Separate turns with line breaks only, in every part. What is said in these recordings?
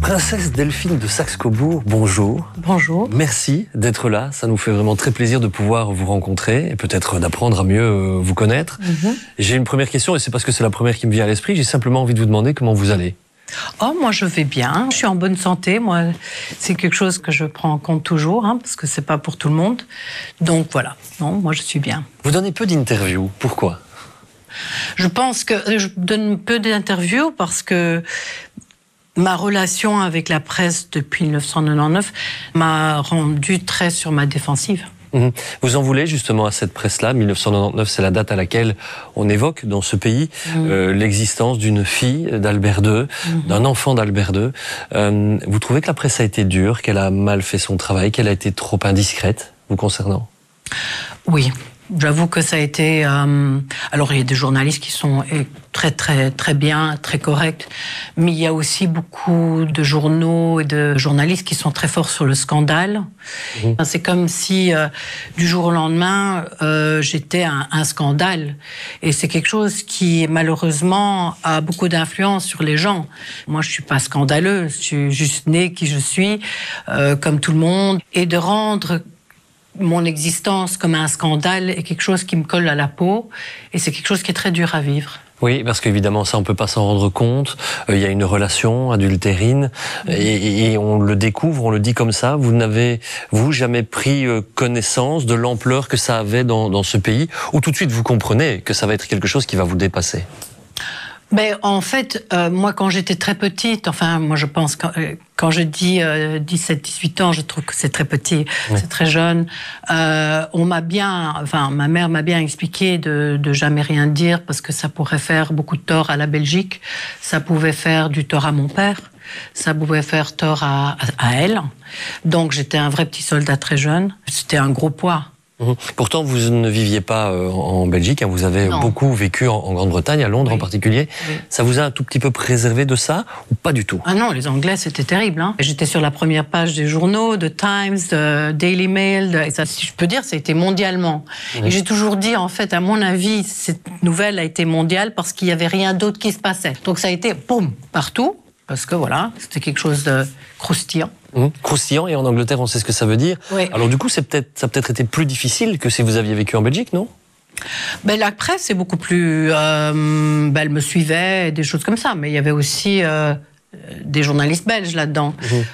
Princesse Delphine de Saxe-Cobourg, bonjour.
Bonjour.
Merci d'être là, ça nous fait vraiment très plaisir de pouvoir vous rencontrer et peut-être d'apprendre à mieux vous connaître. J'ai une première question et c'est parce que c'est la première qui me vient à l'esprit, j'ai simplement envie de vous demander comment vous allez.
Oh, moi je vais bien, je suis en bonne santé, moi c'est quelque chose que je prends en compte toujours, parce que c'est pas pour tout le monde. Donc voilà, non, moi je suis bien.
Vous donnez peu d'interviews, pourquoi ?
Je pense que je donne peu d'interviews parce que ma relation avec la presse depuis 1999 m'a rendu très sur ma défensive.
Vous en voulez justement à cette presse-là, 1999, c'est la date à laquelle on évoque dans ce pays l'existence d'une fille d'Albert II, d'un enfant d'Albert II. Vous trouvez que la presse a été dure, qu'elle a mal fait son travail, qu'elle a été trop indiscrète vous concernant ? Oui.
J'avoue que ça a été... Alors, il y a des journalistes qui sont très bien, très corrects, mais il y a aussi beaucoup de journaux et de journalistes qui sont très forts sur le scandale. C'est comme si, du jour au lendemain, j'étais un scandale. Et c'est quelque chose qui, malheureusement, a beaucoup d'influence sur les gens. Moi, je suis pas scandaleuse, je suis juste née qui je suis, comme tout le monde. Et de rendre mon existence comme un scandale est quelque chose qui me colle à la peau et c'est quelque chose qui est très dur à vivre.
Oui, parce qu'évidemment, ça, on peut pas s'en rendre compte. Il y a une relation adultérine et on le découvre, on le dit comme ça. Vous n'avez, vous, jamais pris connaissance de l'ampleur que ça avait dans ce pays ou tout de suite vous comprenez que ça va être quelque chose qui va vous dépasser ?
Ben, en fait, moi, quand j'étais très petite, enfin, moi, je pense que quand je dis 17-18 ans, je trouve que c'est très petit, c'est très jeune. Ma mère m'a bien expliqué de jamais rien dire parce que ça pourrait faire beaucoup de tort à la Belgique, ça pouvait faire du tort à mon père, ça pouvait faire tort à elle. Donc, j'étais un vrai petit soldat très jeune. C'était un gros poids.
Pourtant, vous ne viviez pas en Belgique, vous avez beaucoup vécu en Grande-Bretagne, à Londres en particulier. Ça vous a un tout petit peu préservé de ça ou pas du tout ?
Ah non, les Anglais, c'était terrible. J'étais sur la première page des journaux, de Times, de Daily Mail, et ça, si je peux dire, ça a été mondialement. Et j'ai toujours dit, en fait, à mon avis, cette nouvelle a été mondiale parce qu'il n'y avait rien d'autre qui se passait. Donc ça a été, boum, partout, parce que voilà, c'était quelque chose de croustillant.
Croustillant, et en Angleterre, on sait ce que ça veut dire.
Oui.
Alors du coup, ça a peut-être été plus difficile que si vous aviez vécu en Belgique, non ?
Ben, la presse est beaucoup plus... elle me suivait, des choses comme ça, mais il y avait aussi des journalistes belges là-dedans.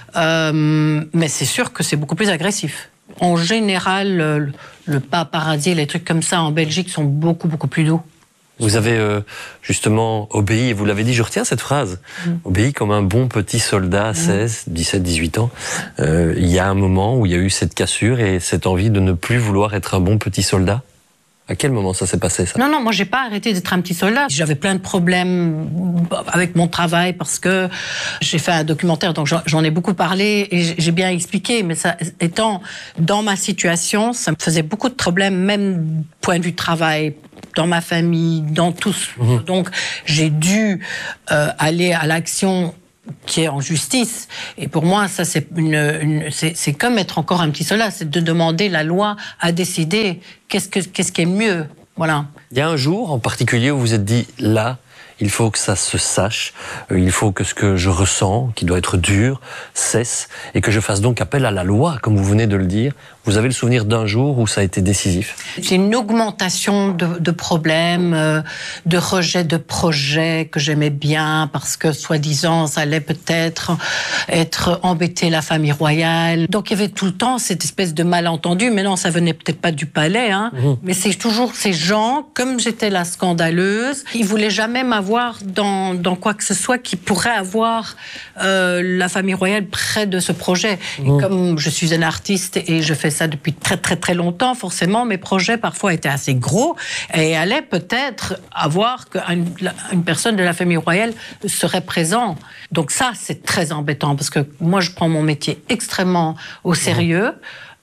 Mais c'est sûr que c'est beaucoup plus agressif. En général, le paparazzi, les trucs comme ça en Belgique sont beaucoup plus doux.
Vous avez justement obéi, et vous l'avez dit, je retiens cette phrase, obéi comme un bon petit soldat à 16, 17, 18 ans. Il y a un moment où il y a eu cette cassure et cette envie de ne plus vouloir être un bon petit soldat. À quel moment ça s'est passé, ça ?
Non, moi j'ai pas arrêté d'être un petit soldat. J'avais plein de problèmes avec mon travail parce que j'ai fait un documentaire, donc j'en ai beaucoup parlé et j'ai bien expliqué. Mais ça étant dans ma situation, ça me faisait beaucoup de problèmes, même point de vue travail, dans ma famille, dans tous. Donc j'ai dû aller à l'action qui est en justice. Et pour moi, ça, c'est comme être encore un petit soldat, c'est de demander la loi à décider qu'est-ce qui est mieux. Voilà.
Il y a un jour en particulier où vous vous êtes dit, là, il faut que ça se sache, il faut que ce que je ressens, qui doit être dur, cesse, et que je fasse donc appel à la loi, comme vous venez de le dire. Vous avez le souvenir d'un jour où ça a été décisif ?
C'est une augmentation de problèmes, de rejets de projets que j'aimais bien parce que, soi-disant, ça allait peut-être être embêter la famille royale. Donc, il y avait tout le temps cette espèce de malentendu. Mais non, ça venait peut-être pas du palais, mais c'est toujours ces gens, comme j'étais la scandaleuse, ils voulaient jamais m'avoir dans quoi que ce soit qui pourrait avoir la famille royale près de ce projet. Et comme je suis un artiste et je fais ça depuis très longtemps, forcément, mes projets parfois étaient assez gros et allaient peut-être avoir qu'une personne de la famille royale serait présent. Donc ça, c'est très embêtant parce que moi, je prends mon métier extrêmement au sérieux.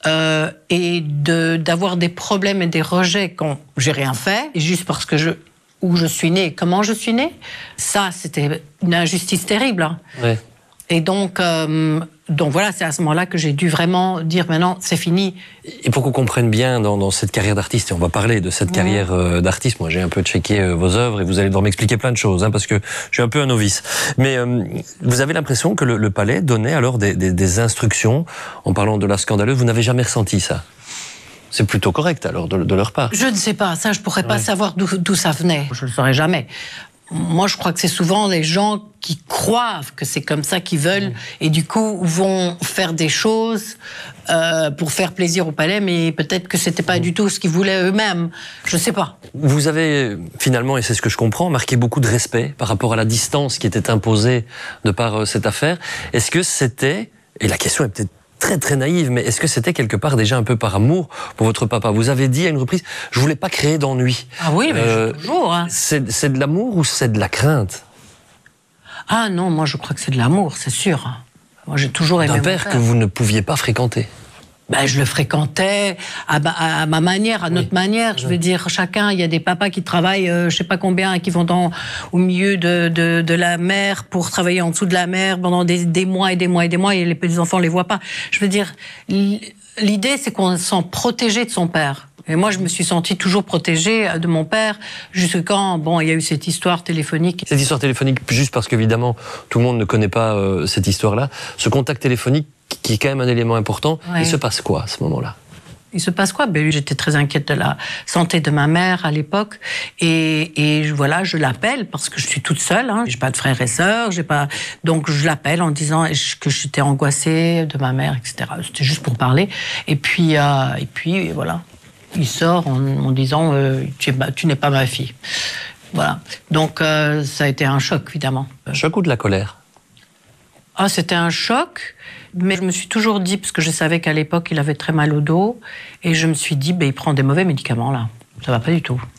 Et d'avoir des problèmes et des rejets quand j'ai rien fait, et juste parce que où je suis née, comment je suis née, ça, c'était une injustice terrible.
Ouais.
Et donc voilà, c'est à ce moment-là que j'ai dû vraiment dire maintenant, c'est fini.
Et pour qu'on comprenne bien dans cette carrière d'artiste, et on va parler de cette carrière d'artiste, moi j'ai un peu checké vos œuvres et vous allez devoir m'expliquer plein de choses, parce que je suis un peu un novice. Mais vous avez l'impression que le palais donnait alors des instructions en parlant de l'art scandaleux, vous n'avez jamais ressenti ça? C'est plutôt correct alors de leur part.
Je ne sais pas, ça je pourrais pas savoir d'où ça venait, je le saurais jamais. Moi, je crois que c'est souvent les gens qui croient que c'est comme ça qu'ils veulent et du coup vont faire des choses pour faire plaisir au palais, mais peut-être que c'était pas du tout ce qu'ils voulaient eux-mêmes. Je sais pas.
Vous avez finalement, et c'est ce que je comprends, marqué beaucoup de respect par rapport à la distance qui était imposée de par cette affaire. Est-ce que c'était, et la question est peut-être très très naïve, mais est-ce que c'était quelque part déjà un peu par amour pour votre papa? Vous avez dit à une reprise, je voulais pas créer d'ennui.
Ah oui, mais toujours. Hein.
C'est de l'amour ou c'est de la crainte?
Ah non, moi je crois que c'est de l'amour, c'est sûr. Moi j'ai toujours aimé
d'un père que vous ne pouviez pas fréquenter.
Ben, je le fréquentais à ma manière, à notre manière. Je veux dire, chacun, il y a des papas qui travaillent, je sais pas combien, qui vont au milieu de la mer pour travailler en dessous de la mer pendant des mois et des mois et des mois, et les petits enfants les voient pas. Je veux dire, l'idée, c'est qu'on se sent protégé de son père. Et moi, je me suis sentie toujours protégée de mon père, jusqu'à quand, bon, il y a eu cette histoire téléphonique.
Cette histoire téléphonique, juste parce qu'évidemment, tout le monde ne connaît pas cette histoire-là. Ce contact téléphonique, qui est quand même un élément important, il se passe quoi à ce moment-là?
Il se passe quoi? Ben, j'étais très inquiète de la santé de ma mère à l'époque, et voilà, je l'appelle parce que je suis toute seule, hein. J'ai pas de frères et sœurs, donc je l'appelle en disant que j'étais angoissée de ma mère, etc. C'était juste pour parler, et puis voilà, il sort en disant tu n'es pas ma fille. Voilà, donc ça a été un choc évidemment.
Un choc ou de la colère?
Ah, c'était un choc, mais je me suis toujours dit, parce que je savais qu'à l'époque, il avait très mal au dos, et je me suis dit, il prend des mauvais médicaments, là. Ça va pas du tout.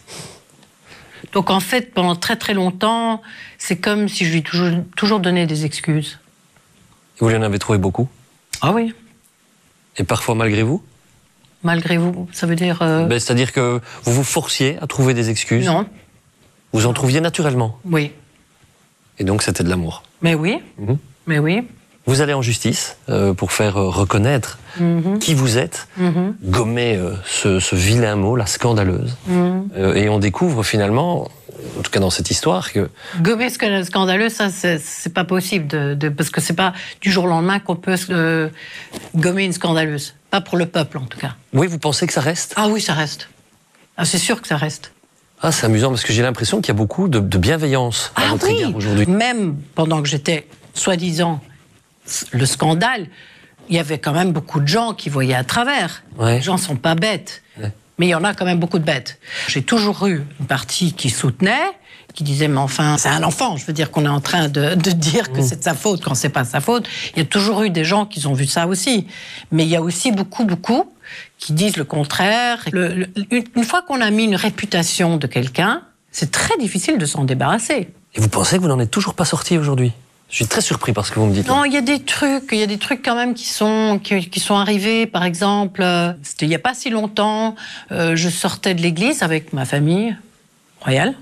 Donc, en fait, pendant très très longtemps, c'est comme si je lui toujours donné des excuses.
Et vous lui en avez trouvé beaucoup?
Ah oui.
Et parfois malgré vous?
Malgré vous, ça veut dire...
C'est-à-dire que vous vous forciez à trouver des excuses?
Non.
Vous en trouviez naturellement?
Oui.
Et donc, c'était de l'amour?
Mais oui. Mais oui.
Vous allez en justice pour faire reconnaître qui vous êtes, gommer ce vilain mot, la scandaleuse. Et on découvre finalement, en tout cas dans cette histoire, que...
Gommer scandaleuse, ça, c'est pas possible, parce que c'est pas du jour au lendemain qu'on peut gommer une scandaleuse. Pas pour le peuple, en tout cas.
Oui, vous pensez que ça reste?
Ah oui, ça reste. Ah, c'est sûr que ça reste.
Ah, c'est amusant, parce que j'ai l'impression qu'il y a beaucoup de bienveillance à votre égard aujourd'hui.
Même pendant que j'étais, soi-disant, le scandale, il y avait quand même beaucoup de gens qui voyaient à travers.
Ouais.
Les gens sont pas bêtes, mais il y en a quand même beaucoup de bêtes. J'ai toujours eu une partie qui soutenait, qui disait, mais enfin, c'est un enfant, je veux dire qu'on est en train de dire que c'est de sa faute quand c'est pas sa faute. Il y a toujours eu des gens qui ont vu ça aussi. Mais il y a aussi beaucoup qui disent le contraire. Une fois qu'on a mis une réputation de quelqu'un, c'est très difficile de s'en débarrasser. Et
vous pensez que vous n'en êtes toujours pas sorti aujourd'hui? Je suis très surpris par ce que vous me dites.
Non, il y a des trucs quand même qui sont arrivés. Par exemple, c'était il n'y a pas si longtemps, je sortais de l'église avec ma famille royale.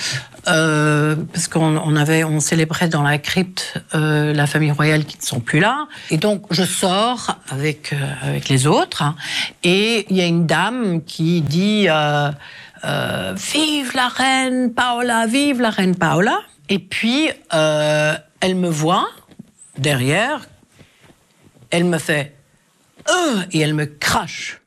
Parce qu'on célébrait dans la crypte la famille royale qui ne sont plus là, et donc je sors avec les autres, hein, et il y a une dame qui dit vive la reine Paola, vive la reine Paola, et puis elle me voit derrière, elle me fait et elle me crache.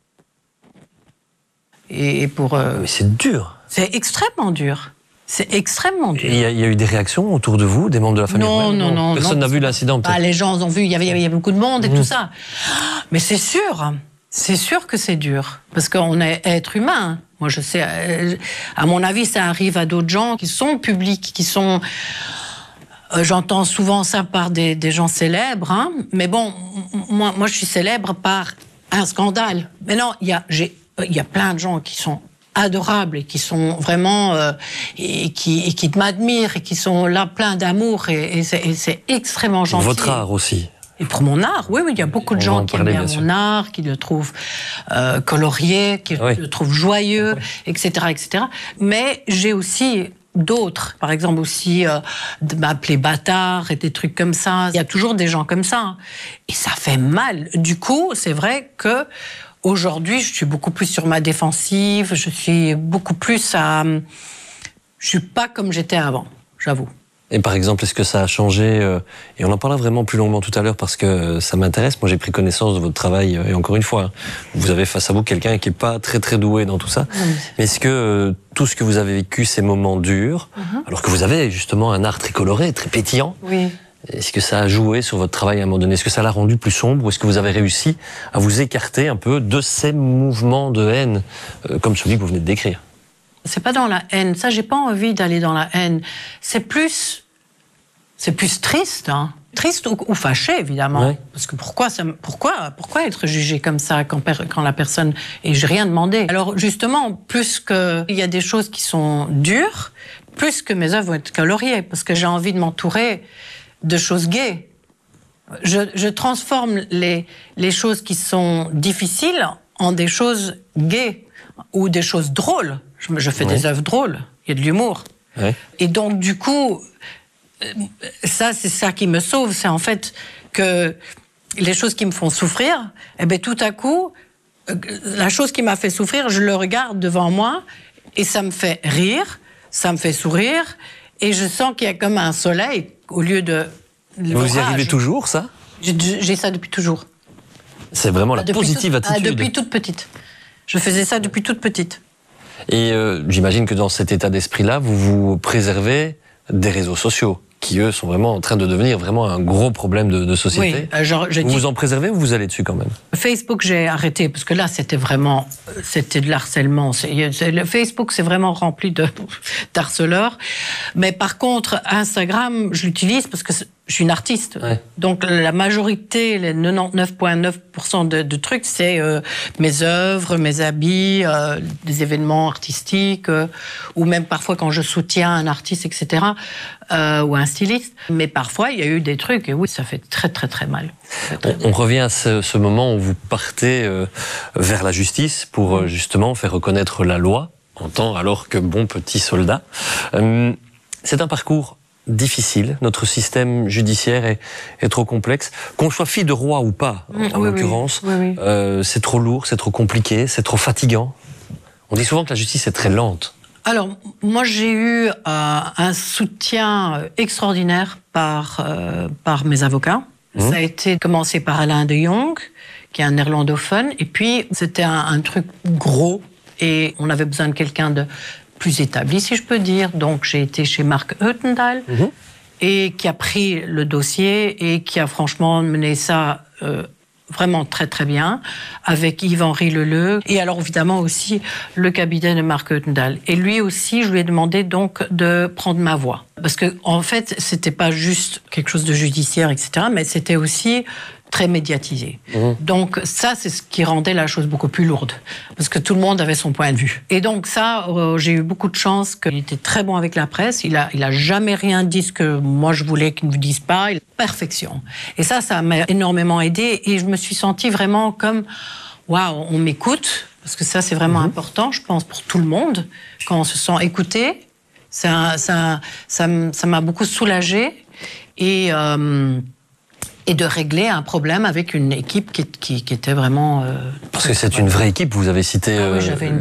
Mais
c'est dur.
C'est extrêmement dur. C'est extrêmement dur.
Il y a eu des réactions autour de vous, des membres de la famille?
Non.
Personne n'a vu l'incident, peut-être?
Les gens ont vu, il y avait beaucoup de monde et tout ça. Mais c'est sûr que c'est dur. Parce qu'on est être humain. Moi, je sais, à mon avis, ça arrive à d'autres gens qui sont publics, qui sont... j'entends souvent ça par des gens célèbres, hein. Mais bon, moi, je suis célèbre par un scandale. Mais non, il y a plein de gens qui sont adorables et qui sont vraiment et qui m'admirent et qui sont là plein d'amour et c'est extrêmement gentil.
Pour votre art aussi.
Et pour mon art, oui, il y a beaucoup de gens qui aiment bien mon art, qui le trouvent colorié, qui le trouvent joyeux, etc., etc. Mais j'ai aussi d'autres. Par exemple aussi de m'appeler bâtard et des trucs comme ça. Il y a toujours des gens comme ça. Et ça fait mal. Du coup, c'est vrai que aujourd'hui, je suis beaucoup plus sur ma défensive. Je suis beaucoup plus à... Je suis pas comme j'étais avant, j'avoue.
Et par exemple, est-ce que ça a changé et on en parlera vraiment plus longuement tout à l'heure parce que ça m'intéresse. Moi, j'ai pris connaissance de votre travail et encore une fois, vous avez face à vous quelqu'un qui est pas très très doué dans tout ça. Mais est-ce que tout ce que vous avez vécu, ces moments durs, alors que vous avez justement un art très coloré, très pétillant, est-ce que ça a joué sur votre travail à un moment donné? Est-ce que ça l'a rendu plus sombre ou est-ce que vous avez réussi à vous écarter un peu de ces mouvements de haine comme celui que vous venez de décrire?
C'est pas dans la haine. Ça, j'ai pas envie d'aller dans la haine. C'est plus triste, hein. Triste ou fâché, évidemment. Ouais. Parce que pourquoi être jugé comme ça quand la personne... Et j'ai rien demandé. Alors, justement, plus qu'il y a des choses qui sont dures, plus que mes œuvres vont être coloriées. Parce que j'ai envie de m'entourer de choses gaies. Je transforme les choses qui sont difficiles en des choses gaies ou des choses drôles. Je fais des œuvres drôles, il y a de l'humour. Ouais. Et donc, du coup, ça, c'est ça qui me sauve. C'est en fait que les choses qui me font souffrir, eh bien, tout à coup, la chose qui m'a fait souffrir, je le regarde devant moi et ça me fait rire, ça me fait sourire et je sens qu'il y a comme un soleil au lieu de l'orage.
Vous y arrivez toujours, ça?
J'ai ça depuis toujours.
C'est vraiment la positive attitude.
Depuis toute petite. Je faisais ça depuis toute petite.
Et j'imagine que dans cet état d'esprit-là, vous vous préservez des réseaux sociaux, qui eux sont vraiment en train de devenir vraiment un gros problème de société. Oui, vous en préservez ou vous allez dessus quand même?
Facebook, j'ai arrêté, parce que là, c'était de l'harcèlement. Le Facebook, c'est vraiment rempli d'harceleurs. Mais par contre, Instagram, je l'utilise parce que je suis une artiste. Ouais. Donc la majorité, les 99,9% de trucs, c'est mes œuvres, mes habits, des événements artistiques, ou même parfois quand je soutiens un artiste, etc., ou un styliste. Mais parfois, il y a eu des trucs, et oui, ça fait très, très, très mal.
On revient à ce moment où vous partez vers la justice pour justement faire reconnaître la loi, en tant alors que bon petit soldat. C'est un parcours difficile. Notre système judiciaire est trop complexe. Qu'on soit fille de roi ou pas, en l'occurrence, c'est trop lourd, c'est trop compliqué, c'est trop fatigant. On dit souvent que la justice est très lente.
Alors, moi, j'ai eu un soutien extraordinaire par mes avocats. Ça a été commencé par Alain de Jong, qui est un néerlandophone, et puis c'était un truc gros, et on avait besoin de quelqu'un de plus établi, si je peux dire. Donc, j'ai été chez Marc Heutendal, et qui a pris le dossier et qui a franchement mené ça vraiment très très bien, avec Yves-Henri Leleu, et alors évidemment aussi le cabinet de Marc Heutendal. Et lui aussi, je lui ai demandé donc de prendre ma voix. Parce que en fait, c'était pas juste quelque chose de judiciaire, etc., mais c'était aussi très médiatisé. Donc ça, c'est ce qui rendait la chose beaucoup plus lourde, parce que tout le monde avait son point de vue. Et donc ça, j'ai eu beaucoup de chance qu'il était très bon avec la presse. Il a jamais rien dit ce que moi je voulais qu'il ne dise pas. Perfection. Et ça m'a énormément aidé, et je me suis sentie vraiment comme waouh, on m'écoute, parce que ça c'est vraiment important, je pense, pour tout le monde, quand on se sent écouté. Ça m'a beaucoup soulagée, et de régler un problème avec une équipe qui était vraiment...
Parce que c'est une vraie équipe, vous avez cité...
oui, j'avais une